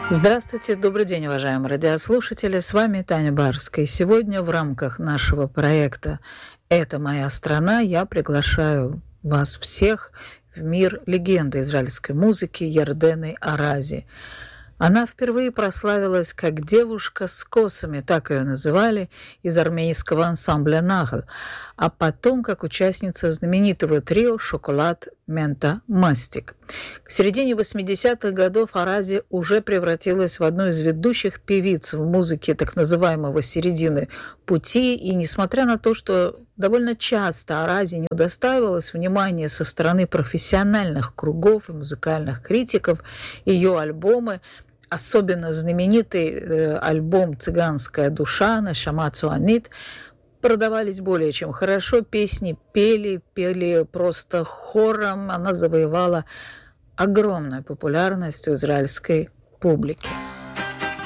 Здравствуйте, добрый день, уважаемые радиослушатели. С вами Таня Барская. Сегодня в рамках нашего проекта «Это моя страна» я приглашаю вас всех в мир легенды израильской музыки Ярдены Арази. Она впервые прославилась как девушка с косами, так ее называли, из армейского ансамбля «Нахл», а потом как участница знаменитого трио «Шоколад, мента, мастик». К середине 80-х годов Арази уже превратилась в одну из ведущих певиц в музыке так называемого середины пути, и несмотря на то, что довольно часто Арази не удостаивалась внимания со стороны профессиональных кругов и музыкальных критиков, ее альбомы, особенно знаменитый альбом «Цыганская душа» «Нешама Цуанит», продавались более чем хорошо, песни пели просто хором, она завоевала огромную популярность у израильской публики.